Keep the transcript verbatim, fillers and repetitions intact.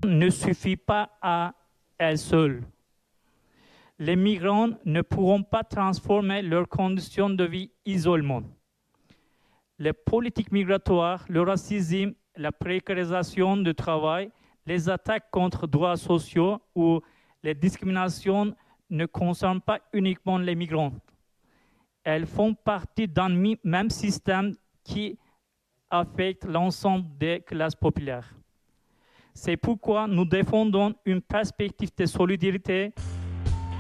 ne suffit pas à elle seule. Les migrants ne pourront pas transformer leurs conditions de vie isolement. Les politiques migratoires, le racisme, la précarisation du travail, les attaques contre droits sociaux ou les discriminations ne concernent pas uniquement les migrants. Elles font partie d'un même système qui affecte l'ensemble des classes populaires. C'est pourquoi nous défendons une perspective de solidarité